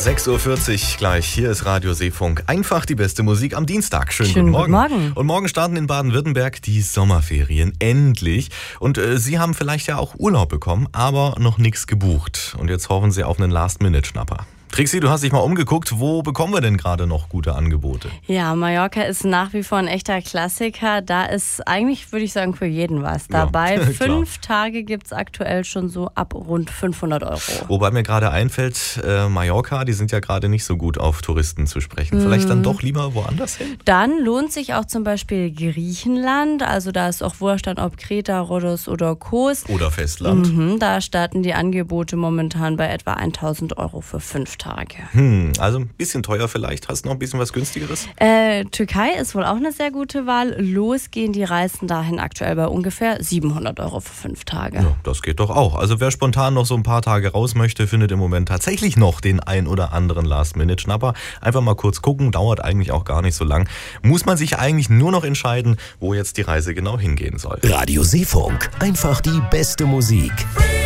6.40 Uhr gleich. Hier ist Radio Seefunk. Einfach die beste Musik am Dienstag. Schönen guten Morgen. Und morgen starten in Baden-Württemberg die Sommerferien. Endlich. Und Sie haben vielleicht ja auch Urlaub bekommen, aber noch nichts gebucht. Und jetzt hoffen Sie auf einen Last-Minute-Schnapper. Trixi, du hast dich mal umgeguckt. Wo bekommen wir denn gerade noch gute Angebote? Ja, Mallorca ist nach wie vor ein echter Klassiker. Da ist eigentlich, würde ich sagen, für jeden was dabei. Ja, 5 Tage gibt es aktuell schon so ab rund 500 €. Wobei mir gerade einfällt, Mallorca, die sind ja gerade nicht so gut auf Touristen zu sprechen. Vielleicht dann doch lieber woanders hin? Dann lohnt sich auch zum Beispiel Griechenland. Also da ist auch wurscht, ob Kreta, Rhodos oder Kos. Oder Festland. Da starten die Angebote momentan bei etwa 1.000 € für 5 Tage. Also ein bisschen teuer vielleicht. Hast du noch ein bisschen was Günstigeres? Türkei ist wohl auch eine sehr gute Wahl. Los gehen die Reisen dahin aktuell bei ungefähr 700 € für 5 Tage. Ja, das geht doch auch. Also wer spontan noch so ein paar Tage raus möchte, findet im Moment tatsächlich noch den ein oder anderen Last-Minute-Schnapper. Einfach mal kurz gucken, dauert eigentlich auch gar nicht so lang. Muss man sich eigentlich nur noch entscheiden, wo jetzt die Reise genau hingehen soll. Radio Seefunk, einfach die beste Musik.